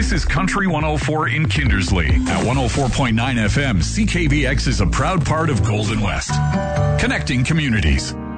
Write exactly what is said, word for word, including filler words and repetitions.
This is Country one oh four in Kindersley. At one oh four point nine F M, C K V X is a proud part of Golden West. Connecting communities.